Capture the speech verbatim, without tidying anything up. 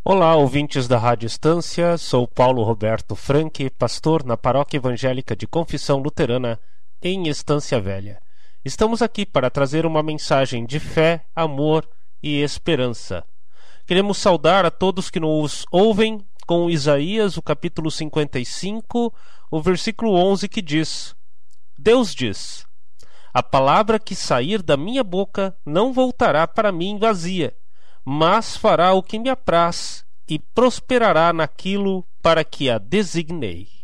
Olá, ouvintes da Rádio Estância, sou Paulo Roberto Franque, pastor na Paróquia Evangélica de Confissão Luterana em Estância Velha. Estamos aqui para trazer uma mensagem de fé, amor e esperança. Queremos saudar a todos que nos ouvem com Isaías, o capítulo cinquenta e cinco, o versículo onze, que diz: Deus diz: a palavra que sair da minha boca não voltará para mim vazia, mas fará o que me apraz e prosperará naquilo para que a designei.